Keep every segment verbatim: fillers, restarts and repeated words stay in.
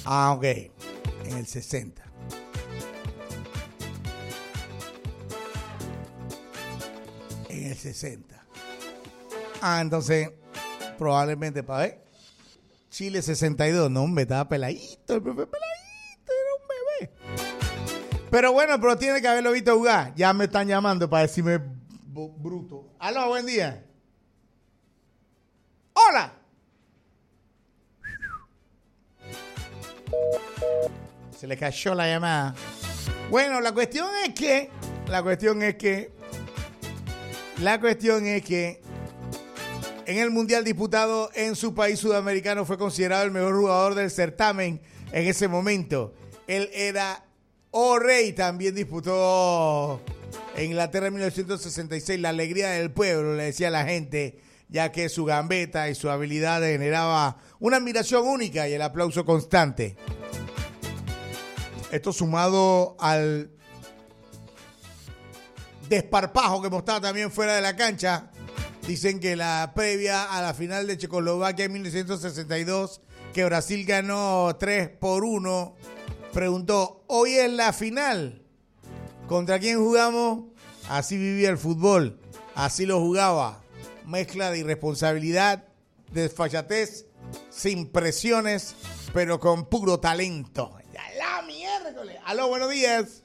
Ah, ok. En el sesenta. En el sesenta. Ah, entonces, probablemente para ver. Chile sesenta y dos. No, hombre, estaba peladito. El profe peladito, era un bebé. Pero bueno, pero tiene que haberlo visto jugar. Ya me están llamando para decirme b- bruto. Aló, buen día. Hola. Se le cayó la llamada. Bueno, la cuestión es que, la cuestión es que, la cuestión es que en el Mundial disputado en su país sudamericano fue considerado el mejor jugador del certamen en ese momento. Él era oh rey, también disputó en Inglaterra en mil novecientos sesenta y seis. La alegría del pueblo, le decía la gente, ya que su gambeta y su habilidad generaba una admiración única y el aplauso constante. Esto sumado al desparpajo que mostraba también fuera de la cancha. Dicen que la previa a la final de Checoslovaquia en mil novecientos sesenta y dos, que Brasil ganó tres por uno, preguntó, hoy es la final, ¿contra quién jugamos? Así vivía el fútbol, así lo jugaba, mezcla de irresponsabilidad, desfachatez, sin presiones, pero con puro talento. ¡Ya la miércoles! Aló, buenos días.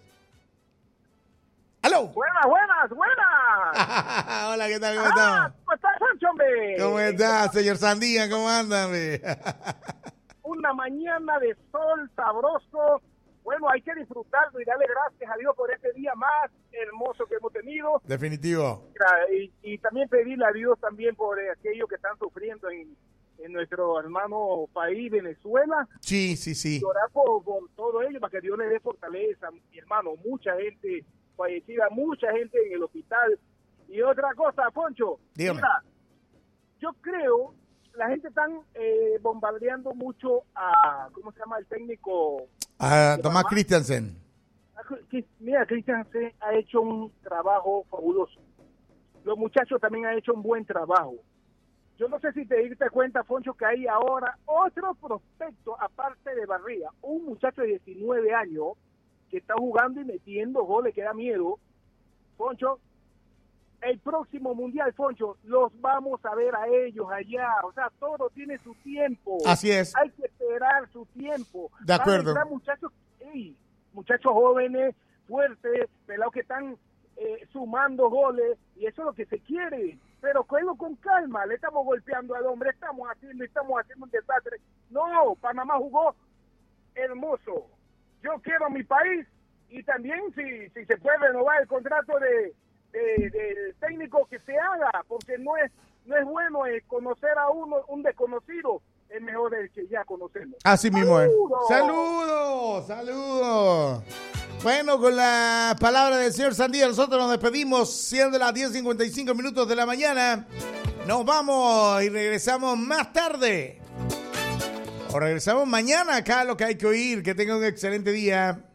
Aló. Buenas, buenas, buenas. Hola, ¿qué tal? ¿Cómo ah, estás? ¿Cómo estás, Sancho, hombre? ¿Cómo estás, señor Sandía? ¿Cómo anda, hombre? Una mañana de sol sabroso. Bueno, hay que disfrutarlo y darle gracias a Dios por este día más hermoso que hemos tenido. Definitivo. Y, y también pedirle a Dios también por eh, aquellos que están sufriendo en, en nuestro hermano país, Venezuela. Sí, sí, sí. Orar por, por todo ello para que Dios le dé fortaleza, mi hermano. Mucha gente fallecida, mucha gente en el hospital. Y otra cosa, Poncho, dígame. Mira, yo creo, la gente está eh, bombardeando mucho a, ¿cómo se llama el técnico? A Tomás Christiansen. Mira, Christiansen ha hecho un trabajo fabuloso. Los muchachos también han hecho un buen trabajo. Yo no sé si te diste cuenta, Poncho, que hay ahora otro prospecto, aparte de Barría, un muchacho de diecinueve años, que está jugando y metiendo goles que da miedo. Poncho, el próximo mundial, Poncho, los vamos a ver a ellos allá. O sea, todo tiene su tiempo. Así es. Hay que esperar su tiempo. De acuerdo. Van a muchachos, hey, muchachos jóvenes, fuertes, pelados que están eh, sumando goles, y eso es lo que se quiere. Pero cógelo con calma, le estamos golpeando al hombre, estamos haciendo, estamos haciendo un desastre. No, Panamá jugó hermoso. Yo quiero mi país, y también si, si se puede renovar el contrato de, de, del técnico, que se haga, porque no es no es bueno eh, conocer a uno, un desconocido, es mejor el que ya conocemos. Así mismo es. ¡Saludos! ¡Saludos! ¡Saludos! Bueno, con la palabra del señor Sandía, nosotros nos despedimos, siendo las diez cincuenta y cinco minutos de la mañana. Nos vamos y regresamos más tarde. O regresamos mañana acá, lo que hay que oír. Que tengan un excelente día.